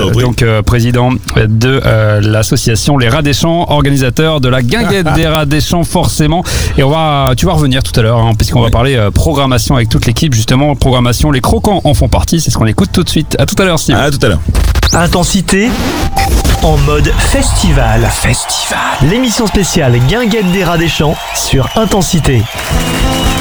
donc président de l'association Les Rats des Champs, organisateur de la guinguette des Rats des Champs forcément. Et tu vas revenir tout à l'heure, puisqu'on va parler programmation avec toute l'équipe, justement, programmation, les croquants en font partie, c'est ce qu'on écoute tout de suite. À tout à l'heure, Steve. À tout à l'heure. Intensité en mode festival. L'émission spéciale Guinguette des Rats des Champs sur Intensité.